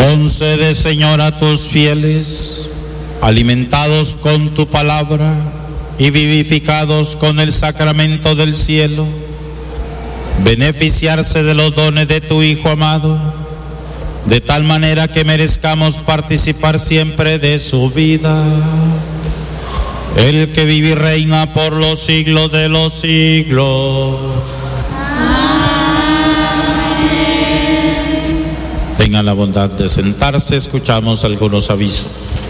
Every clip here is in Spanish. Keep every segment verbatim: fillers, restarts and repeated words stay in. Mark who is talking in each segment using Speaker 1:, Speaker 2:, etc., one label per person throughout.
Speaker 1: Concede, Señor, a tus fieles, alimentados con tu palabra y vivificados con el sacramento del cielo, beneficiarse de los dones de tu Hijo amado, de tal manera que merezcamos participar siempre de su vida. El que vive y reina por los siglos de los siglos. Tengan la bondad de sentarse, escuchamos algunos avisos.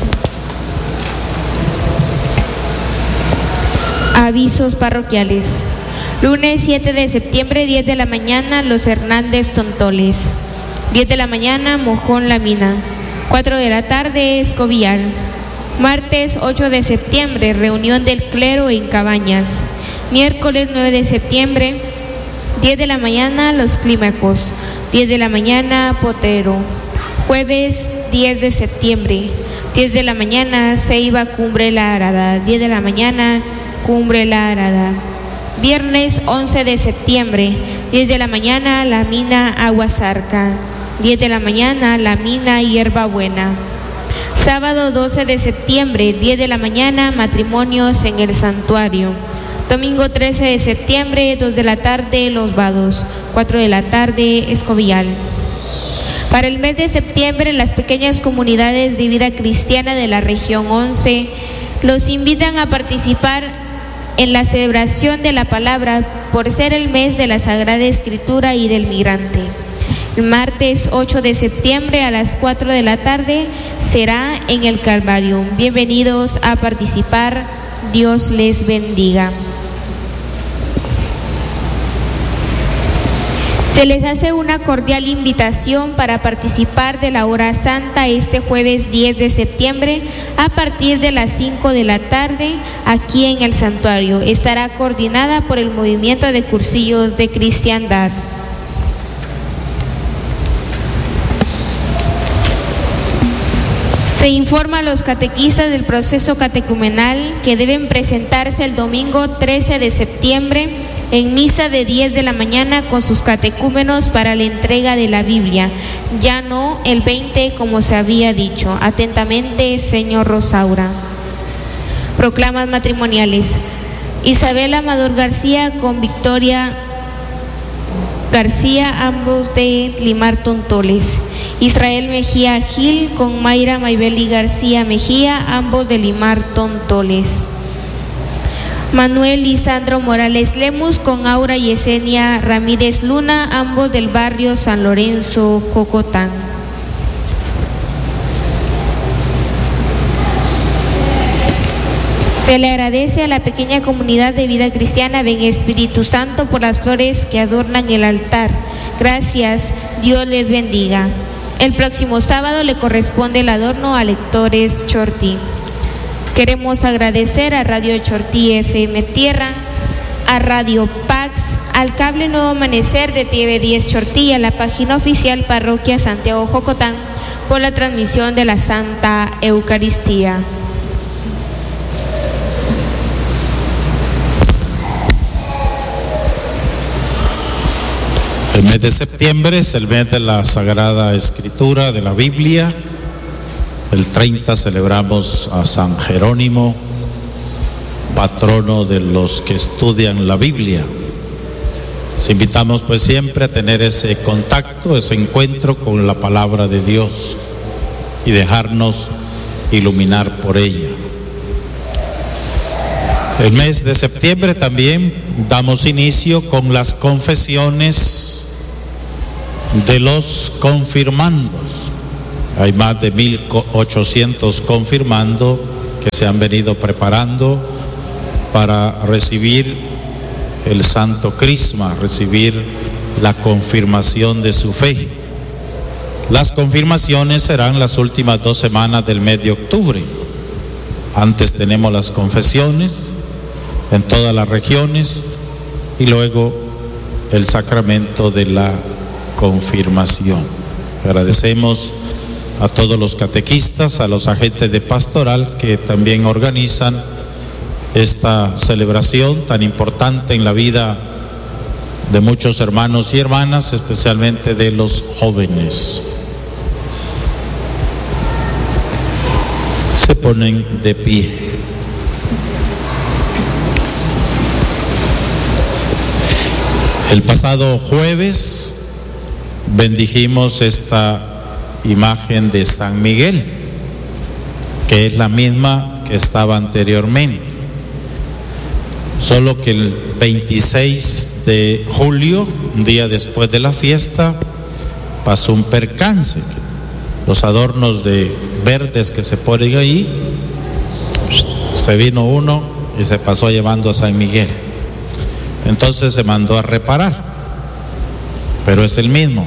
Speaker 2: Avisos parroquiales. Lunes siete de septiembre, diez de la mañana, Los Hernández Tontoles. diez de la mañana, Mojón La Mina. cuatro de la tarde, Escobillar. Martes ocho de septiembre, reunión del clero en Cabañas. Miércoles nueve de septiembre, diez de la mañana, Los Clímacos. diez de la mañana, Potrero. Jueves diez de septiembre, diez de la mañana, Ceiba Cumbre La Arada. diez de la mañana, Cumbre La Arada. Viernes once de septiembre, diez de la mañana, La Mina Aguasarca. diez de la mañana, La Mina Hierbabuena. Sábado doce de septiembre, diez de la mañana, matrimonios en el santuario. Domingo trece de septiembre, dos de la tarde, Los Vados. cuatro de la tarde, Escobillar. Para el mes de septiembre, las pequeñas comunidades de vida cristiana de la región once los invitan a participar en la celebración de la palabra por ser el mes de la Sagrada Escritura y del migrante. El martes ocho de septiembre a las cuatro de la tarde será en el Calvario. Bienvenidos a participar. Dios les bendiga. Se les hace una cordial invitación para participar de la hora santa este jueves diez de septiembre a partir de las cinco de la tarde aquí en el santuario. Estará coordinada por el Movimiento de Cursillos de Cristiandad. Se informa a los catequistas del proceso catecumenal que deben presentarse el domingo trece de septiembre en misa de diez de la mañana con sus catecúmenos para la entrega de la Biblia, ya no el veinte como se había dicho. Atentamente, señor Rosaura. Proclamas matrimoniales. Isabel Amador García con Victoria García, ambos de Limar Tontoles. Israel Mejía Gil con Mayra Maybeli García Mejía, ambos de Limar Tontoles. Manuel Lisandro Morales Lemus con Aura Yesenia Ramírez Luna, ambos del barrio San Lorenzo, Cocotán. Se le agradece a la pequeña comunidad de vida cristiana Ven Espíritu Santo por las flores que adornan el altar. Gracias, Dios les bendiga. El próximo sábado le corresponde el adorno a Lectores Chortí. Queremos agradecer a Radio Chortí F M Tierra, a Radio Pax, al Cable Nuevo Amanecer de T V diez Chortí y a la página oficial Parroquia Santiago Jocotán por la transmisión de la Santa Eucaristía.
Speaker 1: El mes de septiembre es el mes de la Sagrada Escritura, de la Biblia. El treinta celebramos a San Jerónimo, patrono de los que estudian la Biblia. Les invitamos pues siempre a tener ese contacto, ese encuentro con la palabra de Dios y dejarnos iluminar por ella. El mes de septiembre también damos inicio con las confesiones de los confirmandos. Hay más de mil ochocientos confirmandos que se han venido preparando para recibir el Santo Crisma, recibir la confirmación de su fe. Las confirmaciones serán las últimas dos semanas del mes de octubre. Antes tenemos las confesiones en todas las regiones y luego el sacramento de la confirmación. Agradecemos a todos los catequistas, a los agentes de pastoral que también organizan esta celebración tan importante en la vida de muchos hermanos y hermanas, especialmente de los jóvenes. Se ponen de pie. El pasado jueves bendijimos esta imagen de San Miguel, que es la misma que estaba anteriormente, solo que el veintiséis de julio, un día después de la fiesta, pasó un percance. Los adornos de verdes que se ponen ahí, se vino uno y se pasó llevando a San Miguel. Entonces se mandó a reparar, pero es el mismo.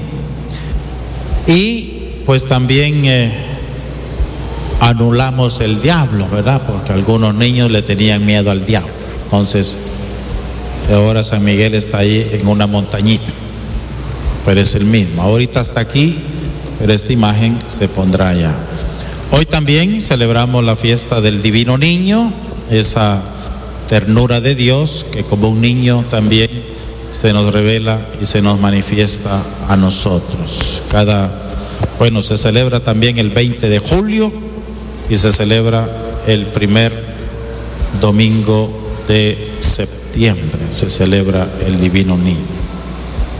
Speaker 1: Y pues también eh, anulamos el diablo, ¿verdad? Porque algunos niños le tenían miedo al diablo. Entonces ahora San Miguel está ahí en una montañita, pero es el mismo. Ahorita está aquí, pero esta imagen se pondrá allá. Hoy también celebramos la fiesta del Divino Niño, esa ternura de Dios que como un niño también se nos revela y se nos manifiesta a nosotros. Cada, bueno, se celebra también el veinte de julio y se celebra el primer domingo de septiembre, se celebra el Divino Niño.